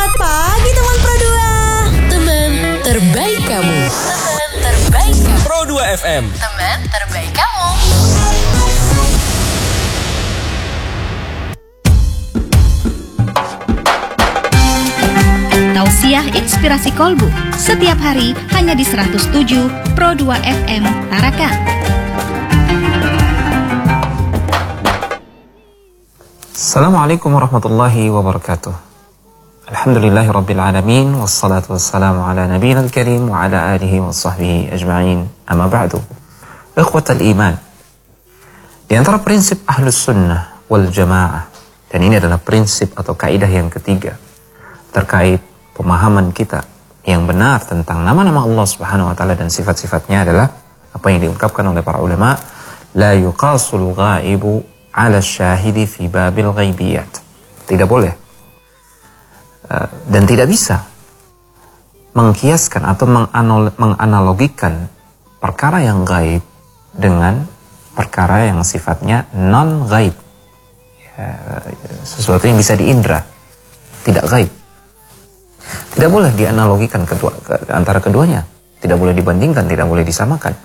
Selamat pagi teman Pro 2. Teman terbaik kamu. Teman terbaik kamu. Pro 2 FM. Teman terbaik kamu. Tausiah Inspirasi Kolbu setiap hari hanya di 107 Pro 2 FM Tarakan. Assalamualaikum warahmatullahi wabarakatuh. Alhamdulillahi rabbil alamin, wassalatu wassalamu ala nabiyina al-karim wa ala alihi wa sahbihi ajma'in. Amma ba'du. Ikhwatal iman, di antara prinsip ahlus sunnah wal jamaah, dan ini adalah prinsip atau kaidah yang ketiga terkait pemahaman kita yang benar tentang nama-nama Allah Subhanahu wa taala dan sifat-sifatnya, adalah apa yang diungkapkan oleh para ulama, la yuqasul ghaibu ala syahidi fi babil ghaibiyat. Tidak boleh dan tidak bisa mengkiaskan atau menganalogikan perkara yang gaib dengan perkara yang sifatnya non gaib, sesuatu yang bisa diindra, tidak gaib. Tidak boleh dianalogikan antara keduanya, tidak boleh dibandingkan, tidak boleh disamakan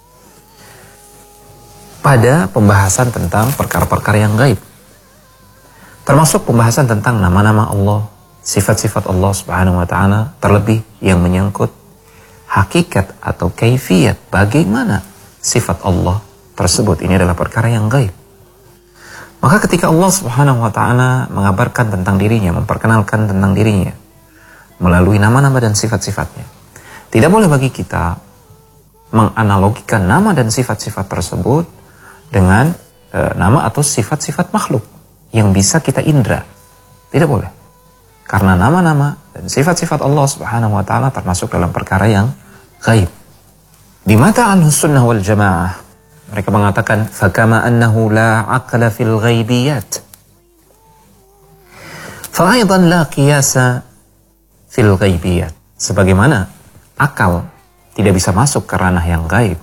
pada pembahasan tentang perkara-perkara yang gaib, termasuk pembahasan tentang nama-nama Allah, sifat-sifat Allah Subhanahu wa taala, terlebih yang menyangkut hakikat atau kaifiyat bagaimana sifat Allah tersebut. Ini adalah perkara yang gaib. Maka ketika Allah Subhanahu wa taala mengabarkan tentang dirinya, memperkenalkan tentang dirinya melalui nama-nama dan sifat-sifatnya, tidak boleh bagi kita menganalogikan nama dan sifat-sifat tersebut dengan nama atau sifat-sifat makhluk yang bisa kita indra. Tidak boleh. Karena nama-nama dan sifat-sifat Allah Subhanahu wa taala termasuk dalam perkara yang gaib. Di mata Ahlus Sunnah wal Jamaah, mereka mengatakan fakama annahu la aqla fil ghaibiyat, fa aidan la qiyasa fil ghaibiyat. Sebagaimana akal tidak bisa masuk ke ranah yang gaib,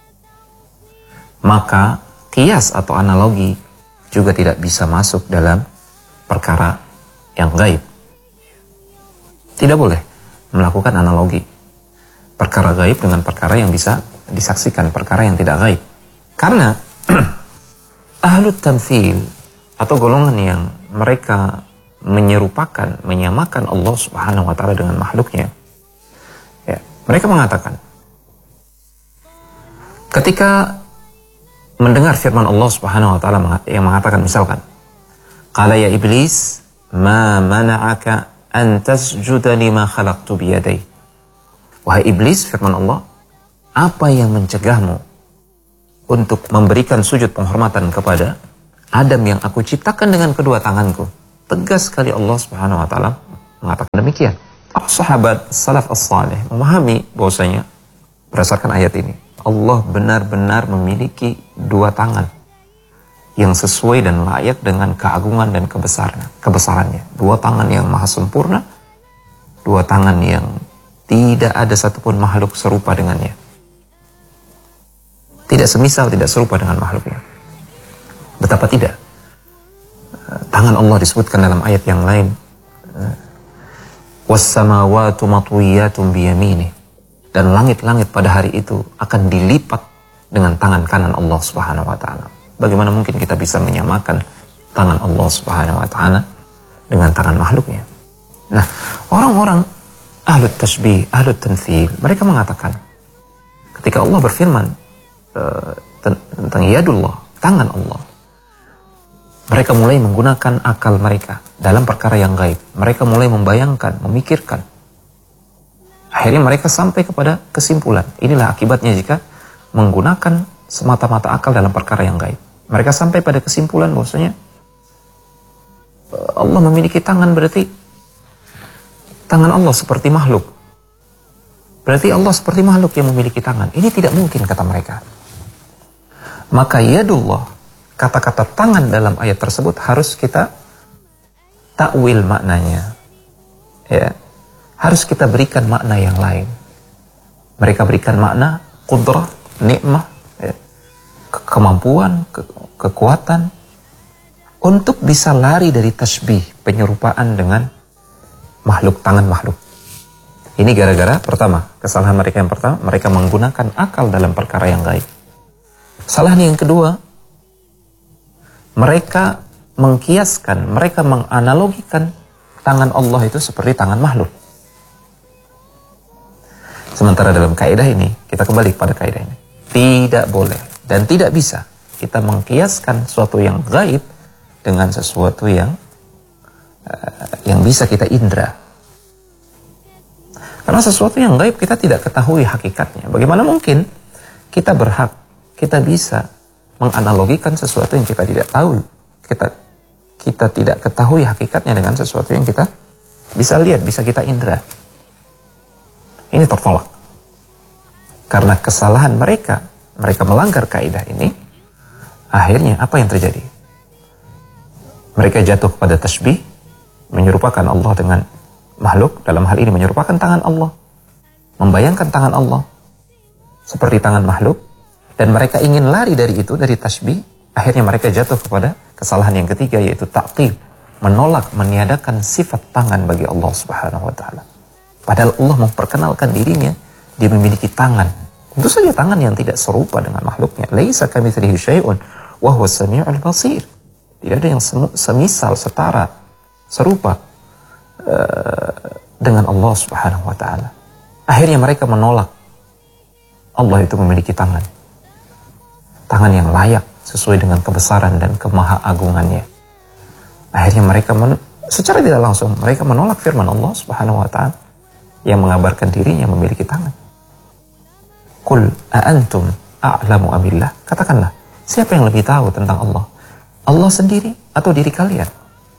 maka qiyas atau analogi juga tidak bisa masuk dalam perkara yang gaib. Tidak boleh melakukan analogi perkara gaib dengan perkara yang bisa disaksikan, perkara yang tidak gaib. Karena ahlut tamthil atau golongan yang mereka menyerupakan, menyamakan Allah Subhanahu wa taala dengan makhluknya, ya, mereka mengatakan ketika mendengar firman Allah Subhanahu wa taala yang mengatakan, misalkan, qala ya iblis ma mana'aka an tasjuda lima khalaqtu biyadai. Wahai iblis, firman Allah, apa yang mencegahmu untuk memberikan sujud penghormatan kepada Adam yang aku ciptakan dengan kedua tanganku? Tegas sekali Allah Subhanahu wa taala mengatakan demikian. Para sahabat salaf as-salih memahami bahwasanya berdasarkan ayat ini, Allah benar-benar memiliki dua tangan yang sesuai dan layak dengan keagungan dan kebesarannya. Dua tangan yang maha sempurna, dua tangan yang tidak ada satupun makhluk serupa dengannya. Tidak semisal, tidak serupa dengan makhluknya. Betapa tidak. Tangan Allah disebutkan dalam ayat yang lain, was-samawatu matwiyatun biyaminih, dan langit-langit pada hari itu akan dilipat dengan tangan kanan Allah Subhanahu wa taala. Bagaimana mungkin kita bisa menyamakan tangan Allah Subhanahu wa taala dengan tangan makhluknya? Nah, orang-orang ahlut tasbih, ahlut tanfil, mereka mengatakan ketika Allah berfirman tentang yadullah, tangan Allah, mereka mulai menggunakan akal mereka dalam perkara yang gaib. Mereka mulai membayangkan, memikirkan. Akhirnya mereka sampai kepada kesimpulan. Inilah akibatnya jika menggunakan semata-mata akal dalam perkara yang gaib. Mereka sampai pada kesimpulan bahwasanya Allah memiliki tangan, berarti tangan Allah seperti makhluk. Berarti Allah seperti makhluk yang memiliki tangan. Ini tidak mungkin, kata mereka. Maka yadullah, kata-kata tangan dalam ayat tersebut harus kita takwil maknanya. Ya. Harus kita berikan makna yang lain. Mereka berikan makna qudrah, nikmah, ya, kemampuan, kekuatan, untuk bisa lari dari tasbih, penyerupaan dengan makhluk, tangan makhluk. Ini gara-gara pertama, kesalahan mereka yang pertama, mereka menggunakan akal dalam perkara yang gaib. Kesalahan yang kedua, mereka mengkiaskan, mereka menganalogikan tangan Allah itu seperti tangan makhluk. Sementara dalam kaidah ini, kita kembali kepada kaidah ini. Tidak boleh dan tidak bisa kita mengkiaskan sesuatu yang gaib dengan sesuatu yang bisa kita indra. Karena sesuatu yang gaib kita tidak ketahui hakikatnya. Bagaimana mungkin kita berhak, kita bisa menganalogikan sesuatu yang kita tidak tahu. Kita tidak ketahui hakikatnya dengan sesuatu yang kita bisa lihat, bisa kita indra. Ini tertolak. Karena kesalahan mereka melanggar kaidah ini, akhirnya apa yang terjadi? Mereka jatuh kepada tasbih, menyerupakan Allah dengan makhluk, dalam hal ini menyerupakan tangan Allah, membayangkan tangan Allah seperti tangan makhluk, dan mereka ingin lari dari itu, dari tasbih. Akhirnya mereka jatuh kepada kesalahan yang ketiga, yaitu ta'til, menolak, meniadakan sifat tangan bagi Allah Subhanahu wa ta'ala. Padahal Allah memperkenalkan dirinya, dia memiliki tangan. Tentu saja tangan yang tidak serupa dengan makhluknya. Laisa kamitslihi syai'un wa huwas sami'ul basir. Tidak ada yang semisal, setara, serupa dengan Allah Subhanahu wa ta'ala. Akhirnya mereka menolak Allah itu memiliki tangan. Tangan yang layak sesuai dengan kebesaran dan kemahaagungannya. Akhirnya mereka secara tidak langsung mereka menolak firman Allah Subhanahu wa ta'ala yang mengabarkan dirinya memiliki tangan. Qul a'antum a'lamu amillah. Katakanlah, siapa yang lebih tahu tentang Allah? Allah sendiri atau diri kalian?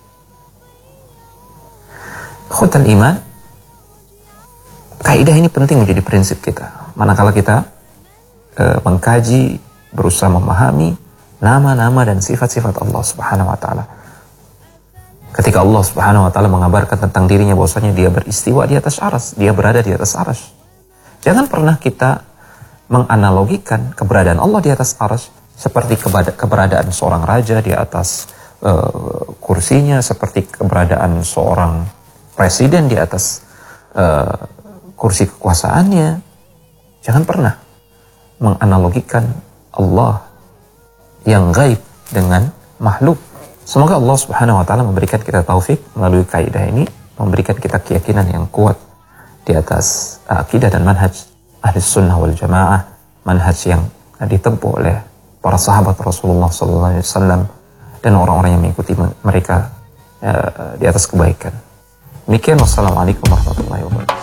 Khutal iman, kaidah ini penting menjadi prinsip kita. Manakala kita mengkaji, berusaha memahami nama-nama dan sifat-sifat Allah Subhanahu wa ta'ala. Ketika Allah Subhanahu wa ta'ala mengabarkan tentang dirinya bahwasanya dia beristiwa di atas arsy, dia berada di atas arsy. Jangan pernah kita menganalogikan keberadaan Allah di atas arsy seperti keberadaan seorang raja di atas kursinya, seperti keberadaan seorang presiden di atas kursi kekuasaannya. Jangan pernah menganalogikan Allah yang gaib dengan makhluk. Semoga Allah Subhanahu wa ta'ala memberikan kita taufik melalui kaidah ini, memberikan kita keyakinan yang kuat di atas akidah dan manhaj ahli sunnah wal jamaah, manhaj yang ditempuh oleh para sahabat Rasulullah SAW dan orang-orang yang mengikuti mereka di atas kebaikan. Demikian, wassalamualaikum warahmatullahi wabarakatuh.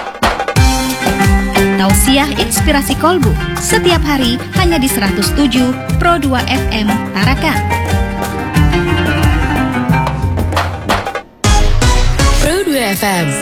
Tausiah Inspirasi Kolbu setiap hari hanya di 107 Pro 2 FM Tarakan. Pro 2 FM